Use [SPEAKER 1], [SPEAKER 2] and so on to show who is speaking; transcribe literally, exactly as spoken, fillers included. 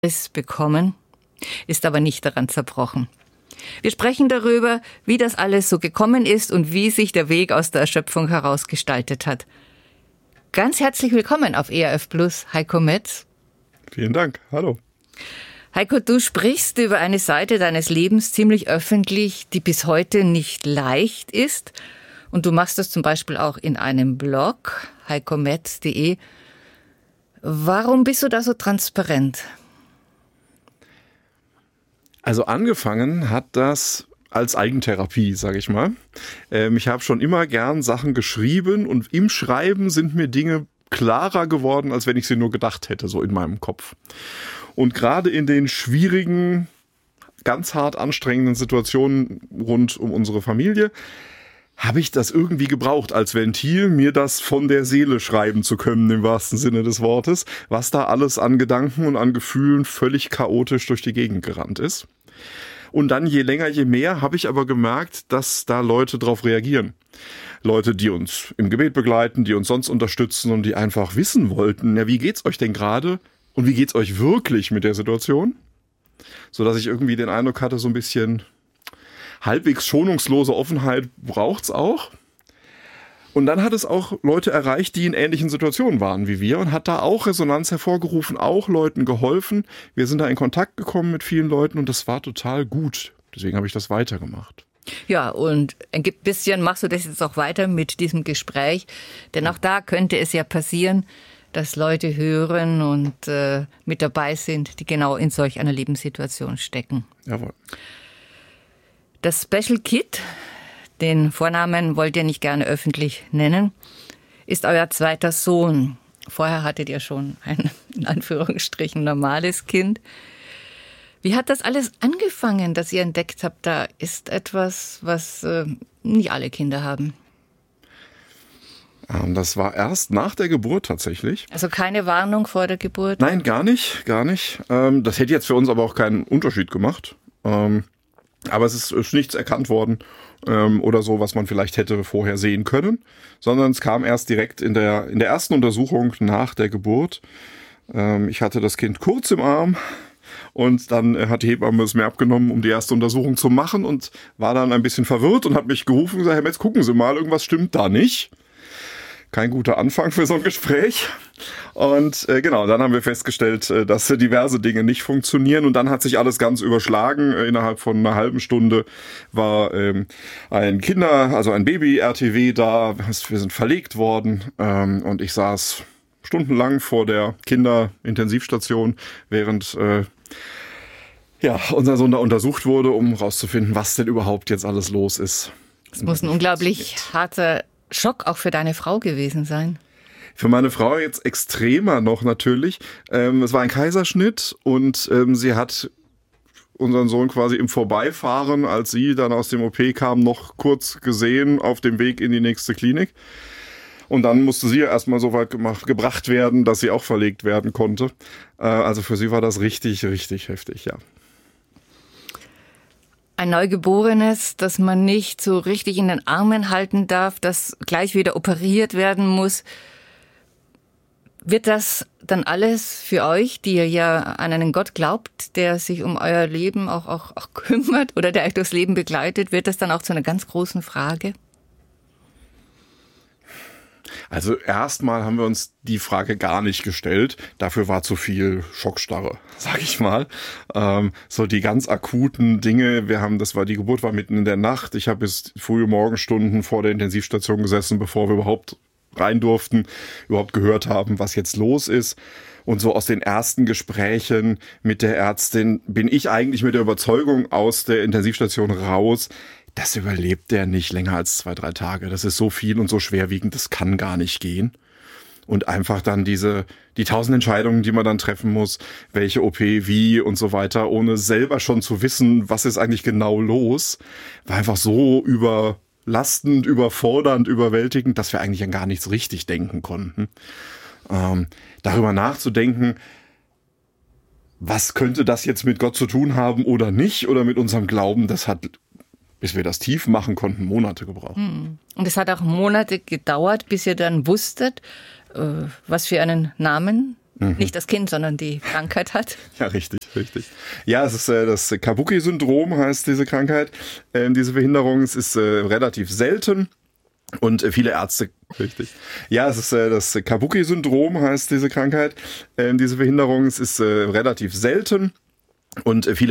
[SPEAKER 1] ist bekommen, ist aber nicht daran zerbrochen. Wir sprechen darüber, wie das alles so gekommen ist und wie sich der Weg aus der Erschöpfung herausgestaltet hat. Ganz herzlich willkommen auf E R F Plus, Heiko Metz.
[SPEAKER 2] Vielen Dank, hallo.
[SPEAKER 1] Heiko, du sprichst über eine Seite deines Lebens ziemlich öffentlich, die bis heute nicht leicht ist. Und du machst das zum Beispiel auch in einem Blog, heiko metz punkt de. Warum bist du da so transparent?
[SPEAKER 2] Also angefangen hat das als Eigentherapie, sage ich mal. Ähm, ich habe schon immer gern Sachen geschrieben und im Schreiben sind mir Dinge klarer geworden, als wenn ich sie nur gedacht hätte, so in meinem Kopf. Und gerade in den schwierigen, ganz hart anstrengenden Situationen rund um unsere Familie habe ich das irgendwie gebraucht als Ventil, mir das von der Seele schreiben zu können, im wahrsten Sinne des Wortes, was da alles an Gedanken und an Gefühlen völlig chaotisch durch die Gegend gerannt ist. Und dann je länger, je mehr habe ich aber gemerkt, dass da Leute drauf reagieren. Leute, die uns im Gebet begleiten, die uns sonst unterstützen und die einfach wissen wollten, ja, wie geht's euch denn gerade und wie geht's euch wirklich mit der Situation? Sodass ich irgendwie den Eindruck hatte, so ein bisschen halbwegs schonungslose Offenheit braucht's auch. Und dann hat es auch Leute erreicht, die in ähnlichen Situationen waren wie wir und hat da auch Resonanz hervorgerufen, auch Leuten geholfen. Wir sind da in Kontakt gekommen mit vielen Leuten und das war total gut. Deswegen habe ich das weitergemacht.
[SPEAKER 1] Ja, und ein bisschen machst du das jetzt auch weiter mit diesem Gespräch, denn auch da könnte es ja passieren, dass Leute hören und äh, mit dabei sind, die genau in solch einer Lebenssituation stecken.
[SPEAKER 2] Jawohl.
[SPEAKER 1] Das Special Kid, den Vornamen wollt ihr nicht gerne öffentlich nennen, ist euer zweiter Sohn. Vorher hattet ihr schon ein, in Anführungsstrichen, normales Kind. Wie hat das alles angefangen, dass ihr entdeckt habt, da ist etwas, was äh, nicht alle Kinder haben?
[SPEAKER 2] Das war erst nach der Geburt tatsächlich.
[SPEAKER 1] Also keine Warnung vor der Geburt?
[SPEAKER 2] Nein, gar nicht, gar nicht. Das hätte jetzt für uns aber auch keinen Unterschied gemacht. Aber es ist, ist nichts erkannt worden ähm, oder so, was man vielleicht hätte vorher sehen können, sondern es kam erst direkt in der in der ersten Untersuchung nach der Geburt. Ähm, ich hatte das Kind kurz im Arm und dann äh, hat die Hebamme es mir abgenommen, um die erste Untersuchung zu machen und war dann ein bisschen verwirrt und hat mich gerufen und gesagt, Herr Metz, gucken Sie mal, irgendwas stimmt da nicht. Kein guter Anfang für so ein Gespräch. Und äh, genau, dann haben wir festgestellt, äh, dass diverse Dinge nicht funktionieren. Und dann hat sich alles ganz überschlagen. Äh, innerhalb von einer halben Stunde war ähm, ein Kinder-, also ein Baby-R T W da. Wir sind verlegt worden. Ähm, und ich saß stundenlang vor der Kinderintensivstation, während äh, ja, unser Sohn da untersucht wurde, um rauszufinden, was denn überhaupt jetzt alles los ist.
[SPEAKER 1] Es muss ein unglaublich harter Schock auch für deine Frau gewesen sein.
[SPEAKER 2] Für meine Frau jetzt extremer noch natürlich. Ähm, es war ein Kaiserschnitt und ähm, sie hat unseren Sohn quasi im Vorbeifahren, als sie dann aus dem O P kam, noch kurz gesehen auf dem Weg in die nächste Klinik. Und dann musste sie erstmal so weit gemacht, gebracht werden, dass sie auch verlegt werden konnte. Äh, also für sie war das richtig, richtig heftig, ja.
[SPEAKER 1] Ein Neugeborenes, das man nicht so richtig in den Armen halten darf, das gleich wieder operiert werden muss. Wird das dann alles für euch, die ihr ja an einen Gott glaubt, der sich um euer Leben auch, auch, auch kümmert oder der euch durchs Leben begleitet, wird das dann auch zu einer ganz großen Frage?
[SPEAKER 2] Also erstmal haben wir uns die Frage gar nicht gestellt. Dafür war zu viel Schockstarre, sag ich mal. Ähm, so die ganz akuten Dinge. Wir haben, das war die Geburt war mitten in der Nacht. Ich habe bis frühe Morgenstunden vor der Intensivstation gesessen, bevor wir überhaupt rein durften, überhaupt gehört haben, was jetzt los ist. Und so aus den ersten Gesprächen mit der Ärztin bin ich eigentlich mit der Überzeugung aus der Intensivstation raus, das überlebt der nicht länger als zwei, drei Tage. Das ist so viel und so schwerwiegend, das kann gar nicht gehen. Und einfach dann diese, die tausend Entscheidungen, die man dann treffen muss, welche O P, wie und so weiter, ohne selber schon zu wissen, was ist eigentlich genau los, war einfach so überlastend, überfordernd, überwältigend, dass wir eigentlich an gar nichts richtig denken konnten. Ähm, darüber nachzudenken, was könnte das jetzt mit Gott zu tun haben oder nicht, oder mit unserem Glauben, das hat, bis wir das tief machen konnten, Monate gebraucht.
[SPEAKER 1] Und es hat auch Monate gedauert, bis ihr dann wusstet, was für einen Namen
[SPEAKER 2] Mhm.
[SPEAKER 1] Nicht das Kind, sondern die Krankheit hat.
[SPEAKER 2] Ja, richtig, richtig. Ja, es ist äh, das Kabuki-Syndrom, heißt diese Krankheit, ähm, diese Behinderung. Es ist äh, relativ selten und äh, viele Ärzte, richtig. Ja, es ist äh, das Kabuki-Syndrom, heißt diese Krankheit, ähm, diese Behinderung. Es ist äh, relativ selten und äh, viele